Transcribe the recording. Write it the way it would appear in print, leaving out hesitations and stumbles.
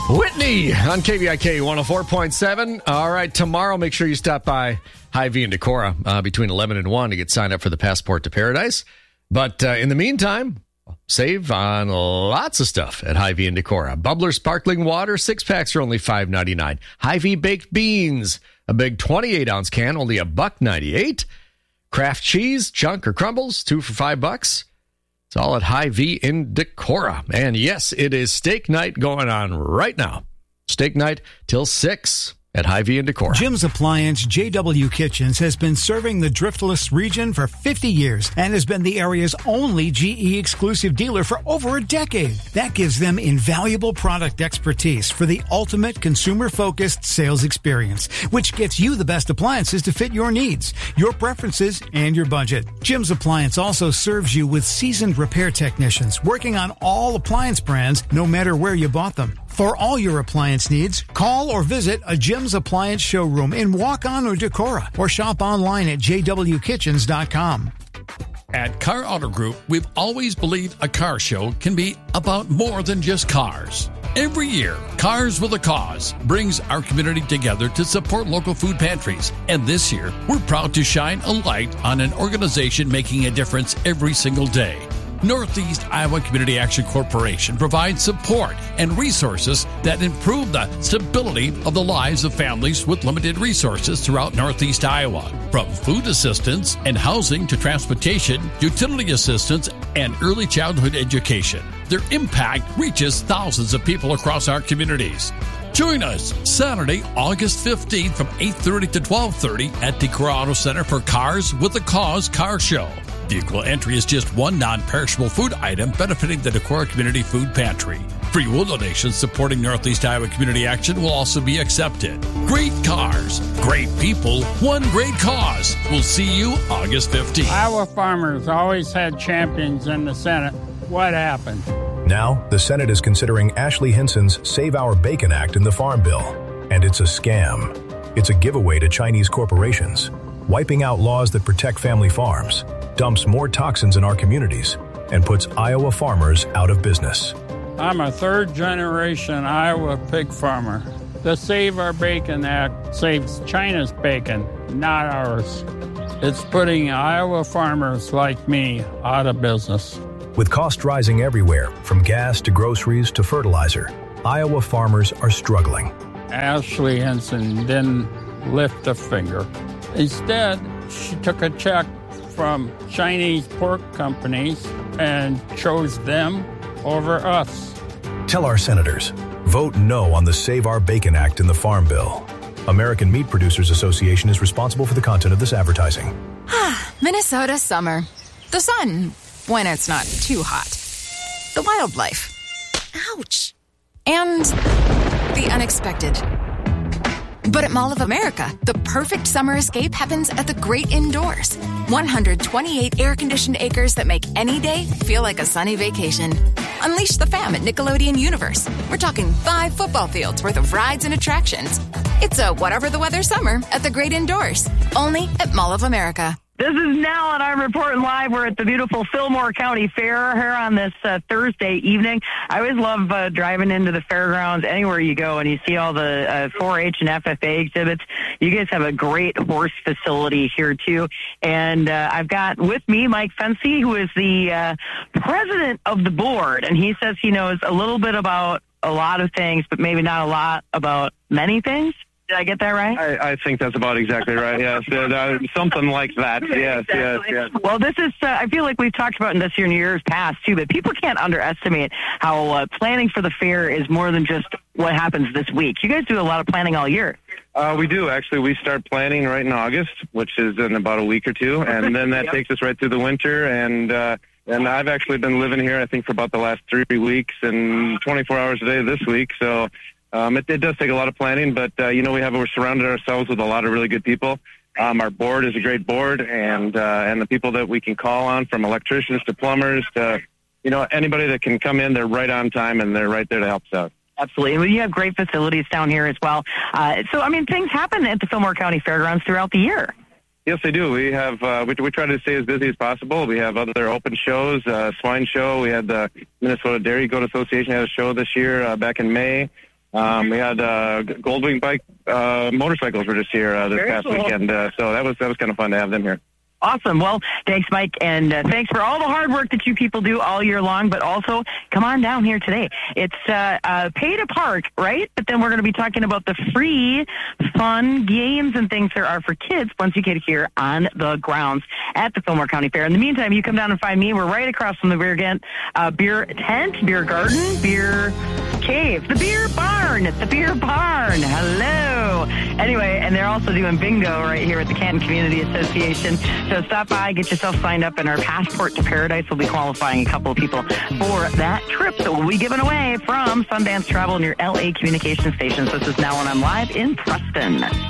Whitney on KVIK 104.7. All right, tomorrow make sure you stop by Hy-Vee and Decorah between 11 and 1 to get signed up for the Passport to Paradise. But in the meantime, save on lots of stuff at Hy-Vee and Decorah. Bubbler sparkling water, 6-packs are only $5.99. Hy-Vee baked beans, a big 28-ounce can, only $1.98. Kraft cheese, chunk or crumbles, 2 for $5. It's all at Hy-Vee in Decorah. And yes, it is steak night going on right now. Steak night till 6 at Hy-Vee in Decorah. Jim's Appliance JW Kitchens has been serving the Driftless region for 50 years and has been the area's only GE exclusive dealer for over a decade. That gives them invaluable product expertise for the ultimate consumer-focused sales experience, which gets you the best appliances to fit your needs, your preferences, and your budget. Jim's Appliance also serves you with seasoned repair technicians working on all appliance brands, no matter where you bought them. For all your appliance needs, call or visit a Jim's Appliance showroom in Waukon or Decorah, or shop online at jwkitchens.com. At Car Auto Group, we've always believed a car show can be about more than just cars. Every year, Cars with a Cause brings our community together to support local food pantries. And this year, we're proud to shine a light on an organization making a difference every single day. Northeast Iowa Community Action Corporation provides support and resources that improve the stability of the lives of families with limited resources throughout Northeast Iowa. From food assistance and housing to transportation, utility assistance, and early childhood education, their impact reaches thousands of people across our communities. Join us Saturday, August 15th from 8:30 to 12:30 at Decorah Auto Center for Cars with a Cause Car Show. Vehicle entry is just one non-perishable food item benefiting the Decorah Community Food Pantry. Free will donations supporting Northeast Iowa Community Action will also be accepted. Great cars, great people, one great cause. We'll see you August 15th. Iowa farmers always had champions in the Senate. What happened? Now, the Senate is considering Ashley Hinson's Save Our Bacon Act in the Farm Bill. And it's a scam. It's a giveaway to Chinese corporations, wiping out laws that protect family farms, dumps more toxins in our communities, and puts Iowa farmers out of business. I'm a third-generation Iowa pig farmer. The Save Our Bacon Act saves China's bacon, not ours. It's putting Iowa farmers like me out of business. With costs rising everywhere, from gas to groceries to fertilizer, Iowa farmers are struggling. Ashley Hinson didn't lift a finger. Instead, she took a check from Chinese pork companies and chose them over us. Tell our senators, vote no on the Save Our Bacon Act in the Farm Bill. American Meat Producers Association is responsible for the content of this advertising. Minnesota summer. The sun, when it's not too hot. The wildlife. Ouch. And the unexpected. But at Mall of America, the perfect summer escape happens at the great indoors. 128 air-conditioned acres that make any day feel like a sunny vacation. Unleash the fam at Nickelodeon Universe. We're talking 5 football fields worth of rides and attractions. It's a whatever the weather summer at the great indoors. Only at Mall of America. This is Nell, and I'm reporting live. We're at the beautiful Fillmore County Fair here on this Thursday evening. I always love driving into the fairgrounds anywhere you go, and you see all the 4-H and FFA exhibits. You guys have a great horse facility here, too. And I've got with me Mike Fency, who is the president of the board, and he says he knows a little bit about a lot of things, but maybe not a lot about many things. Did I get that right? I think that's about exactly right, yes. Something like that, yes, exactly. yes. Well, this is, I feel like we've talked about this year in years past, too, but people can't underestimate how planning for the fair is more than just what happens this week. You guys do a lot of planning all year. We do, actually. We start planning right in August, which is in about a week or two, and then that takes us right through the winter, and I've actually been living here, I think, for about the last 3 weeks and 24 hours a day this week, so... It does take a lot of planning, but, we're surrounded ourselves with a lot of really good people. Our board is a great board, and the people that we can call on, from electricians to plumbers to, anybody that can come in, they're right on time, and they're right there to help us out. Absolutely. And you have great facilities down here as well. Things happen at the Fillmore County Fairgrounds throughout the year. Yes, they do. We have we try to stay as busy as possible. We have other open shows, swine show. We had the Minnesota Dairy Goat Association had a show this year back in May. We had Goldwing bike motorcycles were just here this past weekend, so that was kind of fun to have them here. Awesome. Well, thanks, Mike, and thanks for all the hard work that you people do all year long, but also come on down here today. It's pay to park, right? But then we're going to be talking about the free, fun games and things there are for kids once you get here on the grounds at the Fillmore County Fair. In the meantime, you come down and find me. We're right across from the beer tent, beer garden, beer cave, the beer barn. It's the beer barn. Hello. Anyway, and they're also doing bingo right here at the Canton Community Association. So stop by, get yourself signed up, and our Passport to Paradise will be qualifying a couple of people for that trip that will be given away from Sundance Travel and your LA Communication Stations. This is Now and I'm live in Preston.